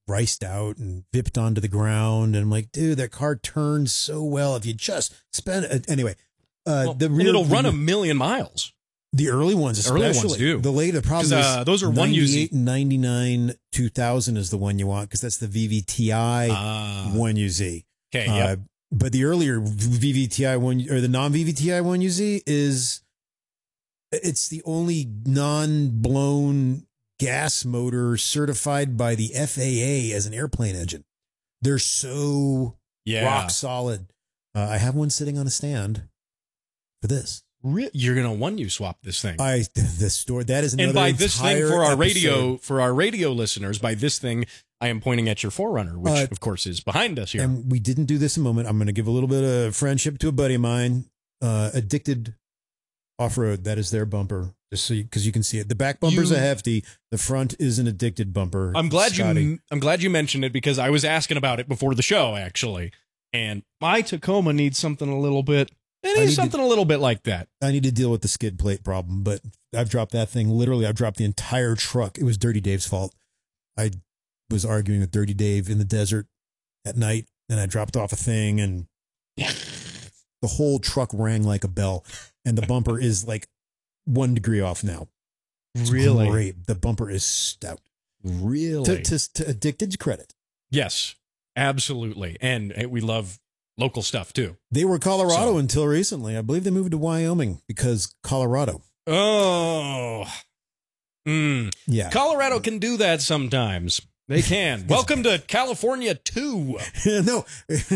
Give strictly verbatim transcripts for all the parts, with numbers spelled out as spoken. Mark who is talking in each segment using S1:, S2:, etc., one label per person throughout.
S1: riced out and vipped onto the ground. And I'm like, dude, that car turns so well if you just spend it. Anyway, uh,
S2: well,
S1: the rear,
S2: it'll run
S1: the,
S2: a million miles.
S1: The early ones, especially.
S2: Early ones do.
S1: The later, the problem is
S2: uh, those are one U Z.
S1: ninety-eight and ninety-nine two thousand is the one you want because that's the V V T I
S2: uh,
S1: one U Z.
S2: Okay,
S1: uh,
S2: yep.
S1: But the earlier V V T I one or the non-V V T I one U Z is it's the only non-blown gas motor certified by the F A A as an airplane engine. They're so
S2: yeah.
S1: rock solid. Uh, I have one sitting on a stand for this.
S2: Re- You're gonna one you swap this thing.
S1: I the store that is another
S2: and by this thing for our
S1: episode.
S2: radio for our radio listeners. By this thing, I am pointing at your Forerunner, which
S1: uh,
S2: of course is behind us here.
S1: And we didn't do this a moment. I'm going to give a little bit of friendship to a buddy of mine, uh, Addicted Off Road. That is their bumper, just so because you, you can see it. The back bumper's
S2: You-
S1: a hefty. The front is an Addicted bumper.
S2: I'm glad
S1: Scotty.
S2: you. I'm glad you mentioned it because I was asking about it before the show actually, and my Tacoma needs something a little bit. It
S1: I
S2: needs
S1: need
S2: something a little bit like that.
S1: I need to deal with the skid plate problem, but I've dropped that thing. Literally, I've dropped the entire truck. It was Dirty Dave's fault. I was arguing with Dirty Dave in the desert at night, and I dropped off a thing, and the whole truck rang like a bell, and the bumper is like one degree off now. It's
S2: Really?
S1: great. The bumper is stout.
S2: Really?
S1: To, to, to Addicted's credit.
S2: Yes, absolutely, and eh, we love local stuff too.
S1: They were Colorado
S2: So-
S1: until recently. I believe they moved to Wyoming because Colorado.
S2: Oh, mm.
S1: Yeah.
S2: Colorado can do that sometimes. They can. Welcome to California two.
S1: No.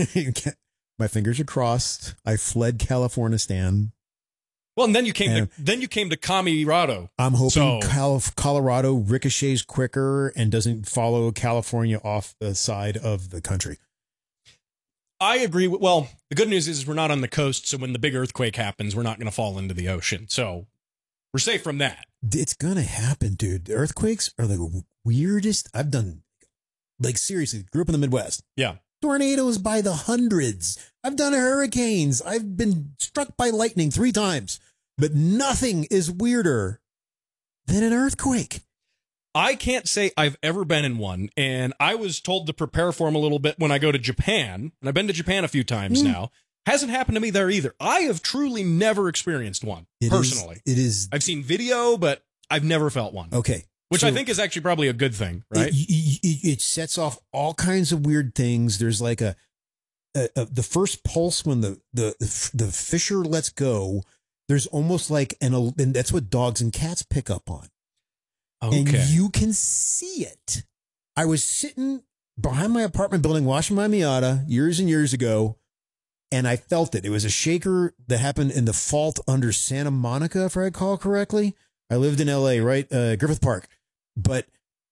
S1: My fingers are crossed. I fled California, Stan.
S2: Well, and then you came
S1: And-
S2: to then you came to Camirado.
S1: I'm hoping
S2: So-
S1: Cal- Colorado ricochets quicker and doesn't follow California off the side of the country.
S2: I agree with, well, the good news is we're not on the coast, so when the big earthquake happens, we're not going to fall into the ocean. So we're safe from that.
S1: It's going to happen, dude. The earthquakes are the weirdest. I've done, like, seriously, grew up in the Midwest.
S2: Yeah.
S1: Tornadoes by the hundreds. I've done hurricanes. I've been struck by lightning three times, but nothing is weirder than an earthquake.
S2: I can't say I've ever been in one, and I was told to prepare for them a little bit when I go to Japan, and I've been to Japan a few times
S1: Mm.
S2: now. Hasn't happened to me there either. I have truly never experienced one,
S1: It
S2: personally.
S1: Is, it is.
S2: I've seen video, but I've never felt one.
S1: Okay.
S2: Which
S1: so
S2: I think is actually probably a good thing, right?
S1: It, it, it sets off all kinds of weird things. There's like a, a, a the first pulse when the, the, the, the fissure lets go. There's almost like an, and that's what dogs and cats pick up on.
S2: Okay.
S1: And you can see it. I was sitting behind my apartment building washing my Miata years and years ago, and I felt it. It was a shaker that happened in the fault under Santa Monica, if I recall correctly. I lived in L A, right? Uh, Griffith Park. But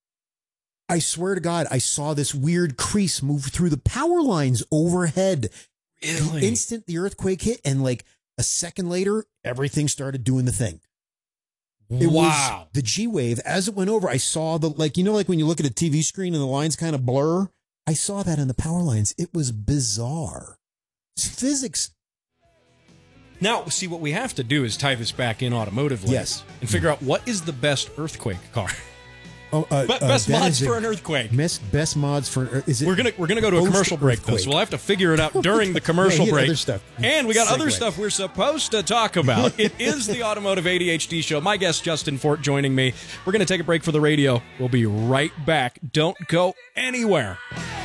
S1: I swear to God, I saw this weird crease move through the power lines overhead.
S2: Really?
S1: The instant the earthquake hit, and like a second later, everything started doing the thing. It
S2: wow.
S1: was the G wave as it went over. I saw the, like, you know, like when you look at a T V screen and the lines kind of blur. I saw that in the power lines. It was bizarre. It's physics.
S2: Now, see, what we have to do is tie this back in automotively.
S1: Yes.
S2: And figure out what is the best earthquake car.
S1: Oh, uh,
S2: But
S1: uh,
S2: best
S1: that
S2: mods
S1: is a-
S2: for an earthquake.
S1: Best, best mods for is it?
S2: We're gonna we're gonna go to a
S1: Post
S2: commercial break though,
S1: earthquake.
S2: so we'll have to figure it out during the commercial
S1: Yeah,
S2: break.
S1: other stuff.
S2: And we got other
S1: Segue.
S2: stuff we're supposed to talk about. It is the Automotive A D H D Show. My guest Justin Fort joining me. We're gonna take a break for the radio. We'll be right back. Don't go anywhere.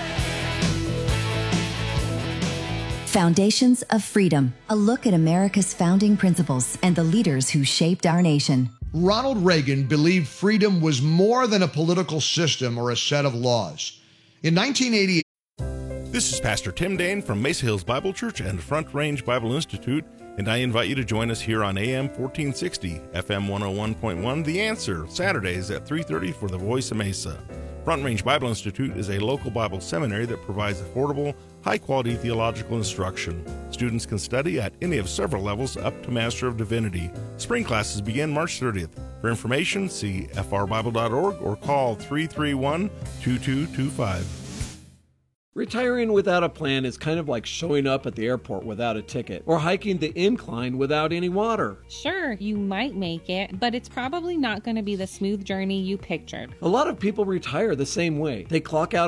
S3: Foundations of Freedom, a look at America's founding principles and the leaders who shaped our nation.
S4: Ronald Reagan believed freedom was more than a political system or a set of laws. In nineteen eighty,
S5: This is Pastor Tim Dane from Mesa Hills Bible Church and Front Range Bible Institute, and I invite you to join us here on A M fourteen sixty, F M one oh one point one, The Answer, Saturdays at three thirty for the Voice of Mesa. Front Range Bible Institute is a local Bible seminary that provides affordable, high-quality theological instruction. Students can study at any of several levels up to Master of Divinity. Spring classes begin March thirtieth. For information, see f r bible dot org or call three three one, two two two five.
S6: Retiring without a plan is kind of like showing up at the airport without a ticket or hiking the incline without any water.
S7: Sure, you might make it, but it's probably not going to be the smooth journey you pictured.
S6: A lot of people retire the same way. They clock out